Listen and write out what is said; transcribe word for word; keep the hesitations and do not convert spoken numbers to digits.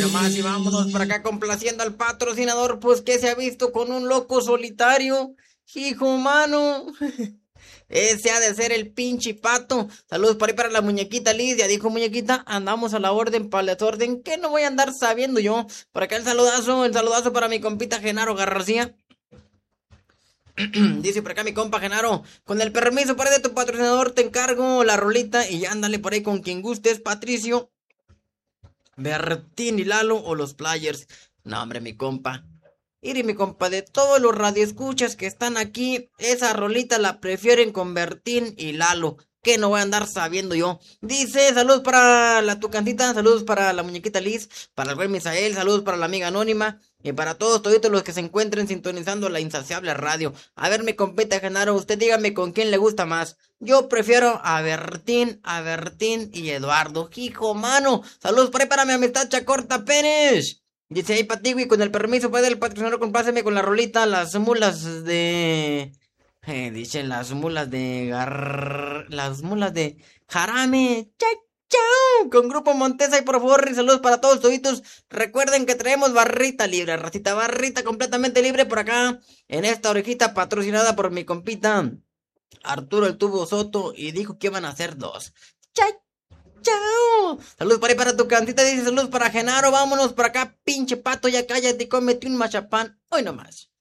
nomás, y vámonos por acá complaciendo al patrocinador, pues que se ha visto con un loco solitario. Hijo mano. Ese ha de ser el pinche pato. Saludos para ahí para la muñequita Liz. Ya dijo muñequita, andamos a la orden, para el desorden. Que no voy a andar sabiendo yo. Por acá el saludazo, el saludazo para mi compita Genaro García. Dice por acá mi compa Genaro, con el permiso para de tu patrocinador te encargo la rolita y ándale por ahí con quien gustes, Patricio, Bertín y Lalo o los Players. No, hombre, mi compa. Iri, mi compa, de todos los radioescuchas que están aquí, esa rolita la prefieren con Bertín y Lalo. Que no voy a andar sabiendo yo. Dice, saludos para la tucantita, saludos para la muñequita Liz, para el buen Misael, saludos para la amiga anónima y para todos, toditos los que se encuentren sintonizando la insaciable radio. A ver, mi compita Genaro, usted dígame con quién le gusta más. Yo prefiero a Bertín, a Bertín y Eduardo. Hijo mano, saludos por ahí para mi amistad Chacorta Pérez. Dice ahí Patigui, con el permiso puede el patrocinador compláceme con la rolita, las mulas de... Eh, dice las mulas de gar... las mulas de Jarame. Chao, chao. Con Grupo Montesa y por favor, saludos para todos toditos. Recuerden que traemos barrita libre, ratita, barrita completamente libre por acá. En esta orejita patrocinada por mi compita Arturo el Tubo Soto. Y dijo que iban a ser dos. Chao. Chao. Saludos para ahí para tu cantita. Dice saludos para Genaro. Vámonos por acá, pinche pato. Ya cállate y cómete un machapán. Hoy nomás.